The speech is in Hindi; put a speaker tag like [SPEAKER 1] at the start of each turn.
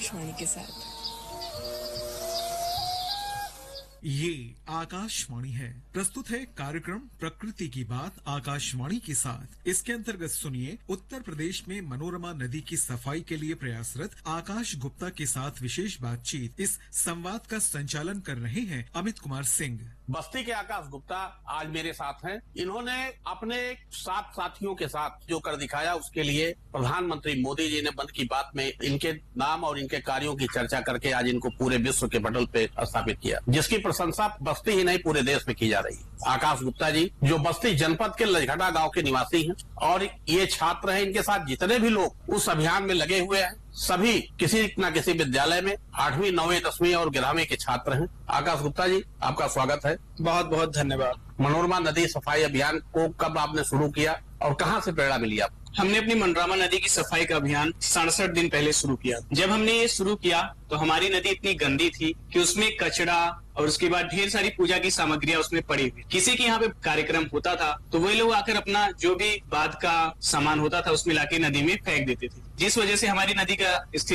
[SPEAKER 1] आकाशवाणी के साथ।
[SPEAKER 2] ये आकाशवाणी है। प्रस्तुत है कार्यक्रम प्रकृति की बात आकाशवाणी के साथ। इसके अंतर्गत सुनिए उत्तर प्रदेश में मनोरमा नदी की सफाई के लिए प्रयासरत आकाश गुप्ता के साथ विशेष बातचीत। इस संवाद का संचालन कर रहे हैं अमित कुमार सिंह।
[SPEAKER 3] बस्ती के आकाश गुप्ता आज मेरे साथ हैं। इन्होंने अपने 7 साथियों के साथ जो कर दिखाया उसके लिए प्रधानमंत्री मोदी जी ने मन की बात में इनके नाम और इनके कार्यों की चर्चा करके आज इनको पूरे विश्व के पटल पे स्थापित किया, जिसकी प्रशंसा बस्ती ही नहीं पूरे देश में की जा रही है। आकाश गुप्ता जी जो बस्ती जनपद के लजघटा गांव के निवासी हैं और ये छात्र हैं, इनके साथ जितने भी लोग उस अभियान में लगे हुए हैं सभी किसी न किसी विद्यालय में 8वीं, 9वीं, 10वीं और 11वीं के छात्र हैं। आकाश गुप्ता जी आपका स्वागत है।
[SPEAKER 4] बहुत बहुत धन्यवाद।
[SPEAKER 3] मनोरमा नदी सफाई अभियान को कब आपने शुरू किया और कहाँ से प्रेरणा मिली आपको?
[SPEAKER 4] हमने अपनी मनोरमा नदी की सफाई का अभियान 67 दिन पहले शुरू किया। जब हमने ये शुरू किया तो हमारी नदी इतनी गंदी थी कि उसमें कचरा और उसके बाद ढेर सारी पूजा की सामग्रियां उसमें पड़ी हुई। किसी के यहाँ पे कार्यक्रम होता था तो वही लोग आकर अपना जो भी बाद का सामान होता था उसमें लाके नदी में फेंक देते थे, जिस वजह से हमारी नदी का स्थिति